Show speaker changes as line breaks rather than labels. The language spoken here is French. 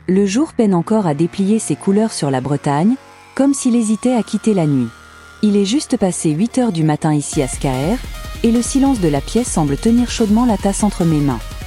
Le jour peine encore à déplier ses couleurs sur la Bretagne, comme s'il hésitait à quitter la nuit. Il est juste passé 8 heures du matin ici à Scaër, et le silence de la pièce semble tenir chaudement la tasse entre mes mains.